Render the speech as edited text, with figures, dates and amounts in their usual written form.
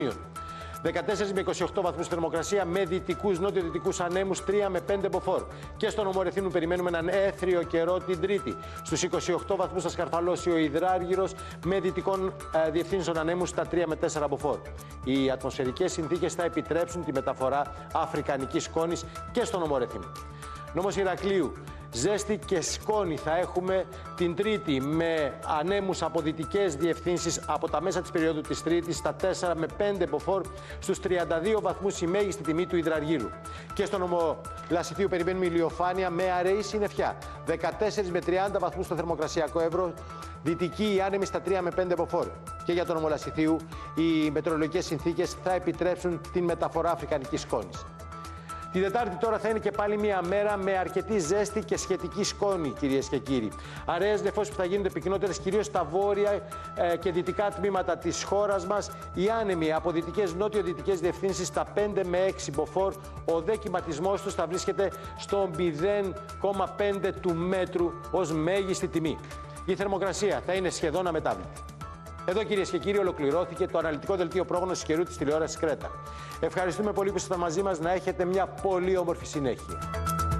14 με 28 βαθμούς θερμοκρασία με δυτικούς, νότιο-δυτικούς ανέμους 3 με 5 μποφόρ. Και στον Νομό Ρεθύμνου περιμένουμε έναν έθριο καιρό την Τρίτη. Στους 28 βαθμούς θα σκαρφαλώσει ο Υδράργυρος με δυτικών διευθύνσεων ανέμους στα 3 με 4 μποφόρ. Οι ατμοσφαιρικές συνθήκες θα επιτρέψουν τη μεταφορά αφρικανικής σκόνης και στον Νομό Ρεθύμνου. Νόμος Ηρακλείου. Ζέστη και σκόνη θα έχουμε την Τρίτη με ανέμους από δυτικές διευθύνσεις από τα μέσα της περίοδου της Τρίτης στα 4 με 5 μποφόρ, στους 32 βαθμούς η μέγιστη τιμή του Υδραργύρου. Και στο Νομό Λασιθίου περιμένουμε ηλιοφάνεια με αραιή συννεφιά. 14 με 30 βαθμούς στο θερμοκρασιακό Εύρο, δυτική η άνεμη στα 3 με 5 μποφόρ. Και για τον Νομό Λασιθίου οι μετεωρολογικές συνθήκες θα επιτρέψουν την μεταφορά αφρικανικής σκόνης. Την Τετάρτη τώρα θα είναι και πάλι μια μέρα με αρκετή ζέστη και σχετική σκόνη, κυρίες και κύριοι. Αραιές νεφώσεις που θα γίνονται πυκνότερες κυρίως στα βόρεια και δυτικά τμήματα της χώρας μας. Οι άνεμοι από δυτικές νότιο-δυτικές διευθύνσεις στα 5 με 6 μποφόρ. Ο δε κυματισμός τους θα βρίσκεται στο 0,5 του μέτρου ως μέγιστη τιμή. Η θερμοκρασία θα είναι σχεδόν αμετάβλητη. Εδώ, κυρίες και κύριοι, ολοκληρώθηκε το αναλυτικό δελτίο πρόγνωσης καιρού της τηλεόρασης Κρέτα. Ευχαριστούμε πολύ που ήσασταν μαζί μας. Να έχετε μια πολύ όμορφη συνέχεια.